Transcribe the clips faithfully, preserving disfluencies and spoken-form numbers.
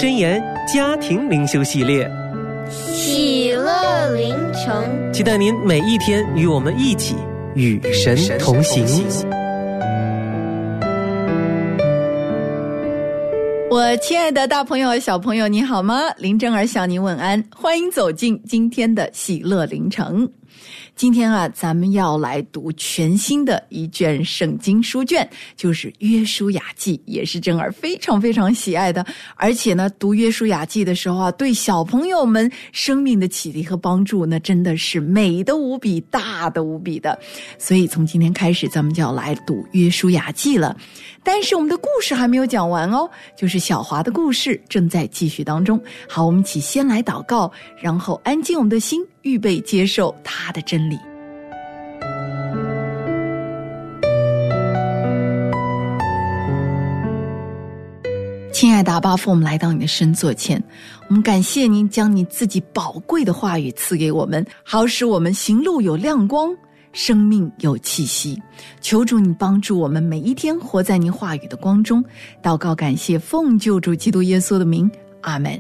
真言家庭灵修系列， 喜乐灵城， 期待您每一天与我们一起与神同行。 我亲爱的大朋友小朋友你好吗？林真儿向你问安，欢迎走进今天的喜乐灵城。今天啊，咱们要来读全新的一卷圣经书卷，就是约书亚记，也是真儿非常非常喜爱的。而且呢，读约书亚记的时候啊，对小朋友们生命的启迪和帮助，那真的是美的无比，大的无比的。所以从今天开始，咱们就要来读约书亚记了。但是我们的故事还没有讲完哦，就是小华的故事正在继续当中。好，我们一起先来祷告，然后安静我们的心，预备接受他的真理。亲爱的阿爸父，我们来到你的圣座前，我们感谢您将你自己宝贵的话语赐给我们，好使我们行路有亮光，生命有气息。求主你帮助我们每一天活在您话语的光中，祷告感谢奉救主基督耶稣的名，阿们。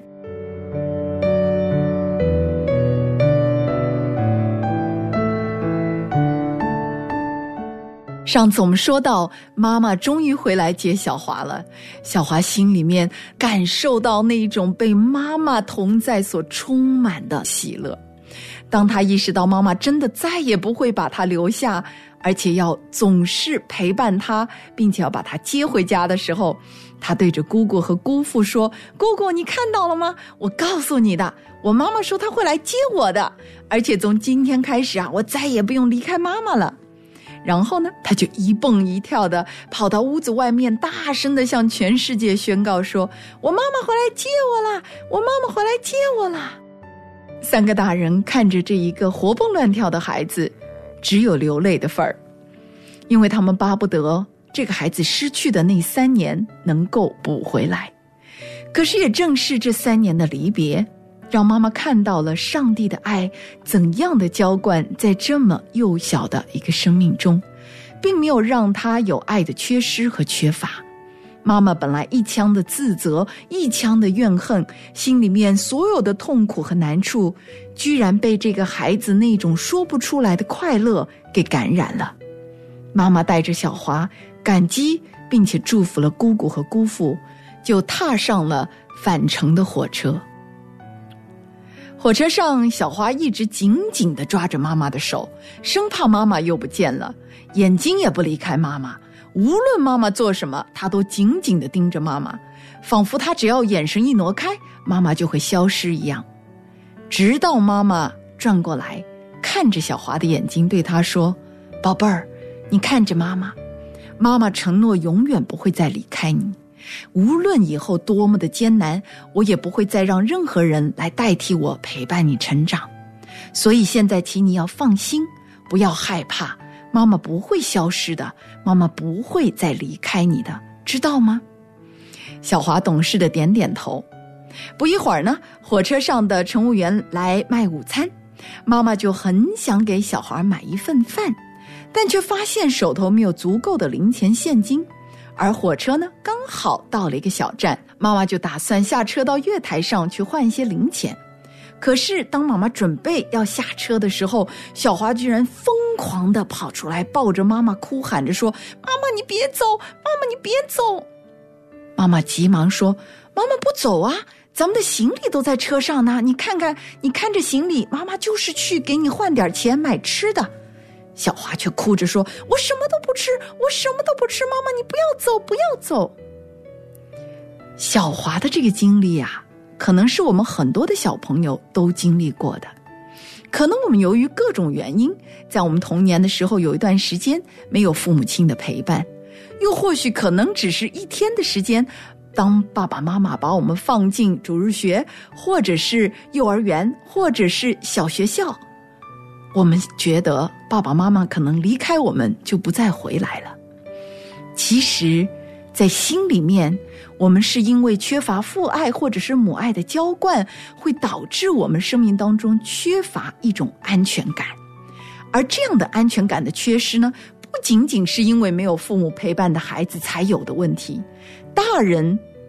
上次我们说到妈妈终于回来接小华了，小华心里面感受到那种被妈妈同在所充满的喜乐。当他意识到妈妈真的再也不会把他留下，而且要总是陪伴他，并且要把他接回家的时候，他对着姑姑和姑父说，姑姑你看到了吗？我告诉你的，我妈妈说她会来接我的，而且从今天开始啊，我再也不用离开妈妈了。然后呢，他就一蹦一跳的跑到屋子外面，大声的向全世界宣告说，我妈妈回来接我啦，我妈妈回来接我啦。三个大人看着这一个活蹦乱跳的孩子，只有流泪的份儿，因为他们巴不得这个孩子失去的那三年能够补回来。可是也正是这三年的离别，让妈妈看到了上帝的爱怎样的浇灌在这么幼小的一个生命中，并没有让他有爱的缺失和缺乏。妈妈本来一腔的自责，一腔的怨恨，心里面所有的痛苦和难处，居然被这个孩子那种说不出来的快乐给感染了。妈妈带着小华感激并且祝福了姑姑和姑父，就踏上了返程的火车。火车上，小华一直紧紧地抓着妈妈的手，生怕妈妈又不见了，眼睛也不离开妈妈。无论妈妈做什么，他都紧紧地盯着妈妈，仿佛他只要眼神一挪开，妈妈就会消失一样。直到妈妈转过来，看着小华的眼睛，对他说，宝贝儿，你看着妈妈，妈妈承诺永远不会再离开你。无论以后多么的艰难，我也不会再让任何人来代替我陪伴你成长。所以现在请你要放心，不要害怕，妈妈不会消失的，妈妈不会再离开你的，知道吗？小华懂事的点点头。不一会儿呢，火车上的乘务员来卖午餐，妈妈就很想给小华买一份饭，但却发现手头没有足够的零钱现金。而火车呢，刚好到了一个小站，妈妈就打算下车到月台上去换一些零钱。可是当妈妈准备要下车的时候，小华居然疯狂地跑出来，抱着妈妈哭喊着说，妈妈你别走，妈妈你别走。妈妈急忙说，妈妈不走啊，咱们的行李都在车上呢，你看看，你看着行李，妈妈就是去给你换点钱买吃的。小华却哭着说，我什么都不吃，我什么都不吃，妈妈你不要走，不要走。小华的这个经历啊，可能是我们很多的小朋友都经历过的。可能我们由于各种原因，在我们童年的时候有一段时间没有父母亲的陪伴，又或许可能只是一天的时间，当爸爸妈妈把我们放进主日学，或者是幼儿园，或者是小学校，我们觉得爸爸妈妈可能离开我们就不再回来了。其实在心里面，我们是因为缺乏父爱或者是母爱的浇灌，会导致我们生命当中缺乏一种安全感。而这样的安全感的缺失呢，不仅仅是因为没有父母陪伴的孩子才有的问题，大人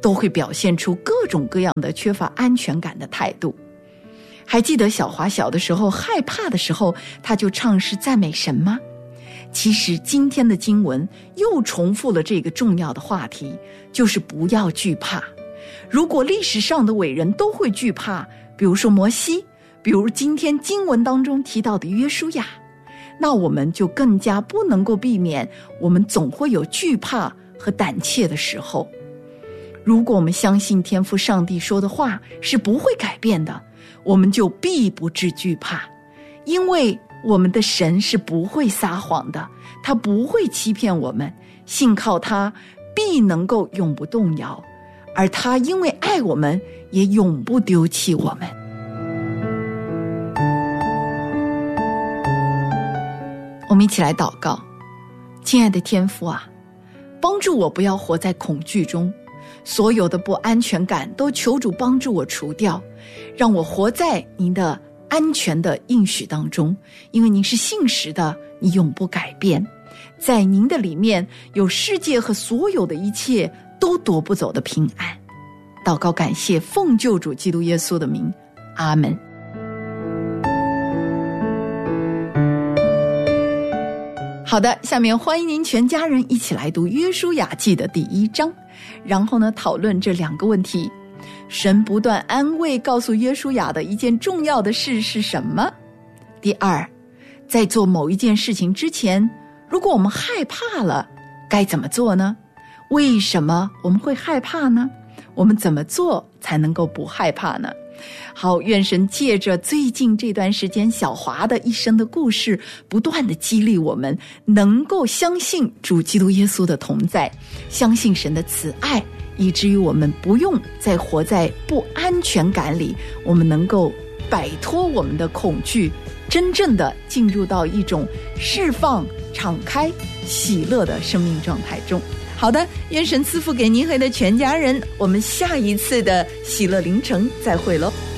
都会表现出各种各样的缺乏安全感的态度。还记得小华小的时候害怕的时候，他就唱诗赞美神吗？其实今天的经文又重复了这个重要的话题，就是不要惧怕。如果历史上的伟人都会惧怕，比如说摩西，比如今天经文当中提到的约书亚，那我们就更加不能够避免我们总会有惧怕和胆怯的时候。如果我们相信天父上帝说的话是不会改变的，我们就必不致惧怕，因为我们的神是不会撒谎的，他不会欺骗我们，信靠他必能够永不动摇，而他因为爱我们也永不丢弃我们。我们一起来祷告。亲爱的天父啊，帮助我不要活在恐惧中，所有的不安全感都求主帮助我除掉，让我活在您的安全的应许当中，因为您是信实的，你永不改变，在您的里面有世界和所有的一切都夺不走的平安。祷告感谢，奉救主基督耶稣的名，阿们。好的，下面欢迎您全家人一起来读约书亚记的第一章，然后呢讨论这两个问题。神不断安慰告诉约书亚的一件重要的事是什么？第二，在做某一件事情之前，如果我们害怕了，该怎么做呢？为什么我们会害怕呢？我们怎么做才能够不害怕呢？好，愿神借着最近这段时间小华的一生的故事，不断的激励我们能够相信主基督耶稣的同在，相信神的慈爱，以至于我们不用再活在不安全感里，我们能够摆脱我们的恐惧，真正的进入到一种释放、敞开、喜乐的生命状态中。好的，愿神赐福给您和你的全家人，我们下一次的喜乐凌晨再会喽。